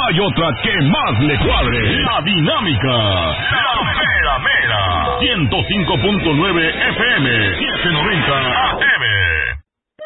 hay otra que más le cuadre. La dinámica. La mera mera. 105.9 FM. 790 AM.